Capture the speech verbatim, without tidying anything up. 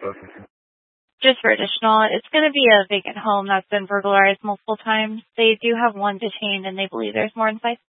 Just for additional, it's going to be a vacant home that's been burglarized multiple times. They do have one detained, and they believe there's more inside.